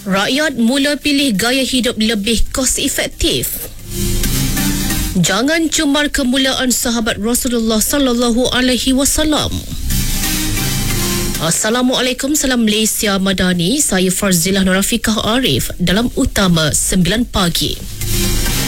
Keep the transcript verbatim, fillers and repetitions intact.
Rakyat mula pilih gaya hidup lebih kos efektif. Jangan cumar kemuliaan sahabat Rasulullah sallallahu alaihi wasallam. Assalamualaikum, salam Malaysia Madani. Saya Farzilah Nurafikah Arif dalam Utama sembilan pagi.